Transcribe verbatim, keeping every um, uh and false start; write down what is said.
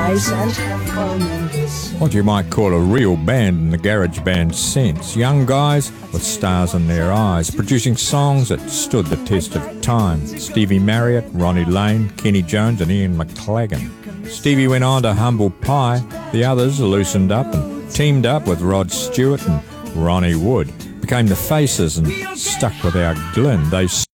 guys. What you might call a real band in the garage band sense. Young guys with stars in their eyes, producing songs that stood the test of time. Stevie Marriott, Ronnie Lane, Kenny Jones and Ian McLagan. Stevie went on to Humble Pie. The others loosened up and teamed up with Rod Stewart and Ronnie Wood. Became the Faces and stuck with our Glyn. They